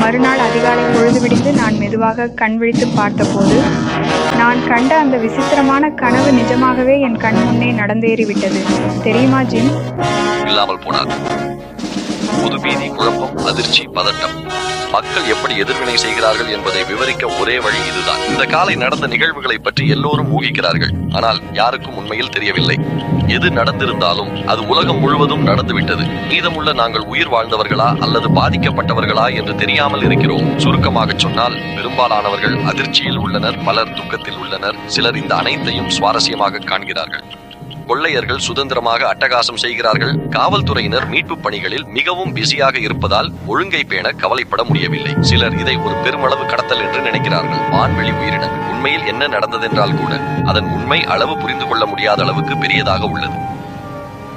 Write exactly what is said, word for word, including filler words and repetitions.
மறுநாள் அதிகாலை பொழுது விடிந்து நான் மெதுவாக கண் விழித்து பார்த்தபோது நான் கண்ட அந்த விசித்திரமான கனவு நிஜமாகவே என் கண் முன்னே நடந்தேறிவிட்டது. தெரியுமா ஜிம்? இல்லாமல் போனார். புது பீதி, குழப்பம், அதிர்ச்சி, பதட்டம். மக்கள் எப்படி எதிர்வினை செய்கிறார்கள் என்பதை விவரிக்க ஒரே வழி இதுதான். இந்த காலை நடந்த நிகழ்வுகளை பற்றி எல்லோரும் ஊகிக்கிறார்கள், ஆனால் யாருக்கும் உண்மையில் தெரியவில்லை. எது நடந்திருந்தாலும் அது உலகம் முழுவதும் நடந்துவிட்டது. மீதமுள்ள நாங்கள் உயிர் வாழ்ந்தவர்களா அல்லது பாதிக்கப்பட்டவர்களா என்று தெரியாமல் இருக்கிறோம். சுருக்கமாக சொன்னால், பெரும்பாலானவர்கள் அதிர்ச்சியில் உள்ளனர், பலர் துக்கத்தில் உள்ளனர், சிலர் இந்த அனைத்தையும் சுவாரஸ்யமாக காண்கிறார்கள். கொள்ளையர்கள் சுதந்திரமாக அட்டகாசம் செய்கிறார்கள். காவல்துறையினர் மீட்பு பணிகளில் மிகவும் பிஸியாக இருப்பதால் ஒழுங்கை பேண கவலைப்பட முடியவில்லை. சிலர் இதை ஒரு பெருமளவு கடத்தல் என்று நினைக்கிறார்கள். வான்வெளி உயிரினங்கள். உண்மையில் என்ன நடந்ததென்றால் கூட அதன் உண்மை அளவு புரிந்து கொள்ள முடியாத அளவுக்கு பெரியதாக உள்ளது.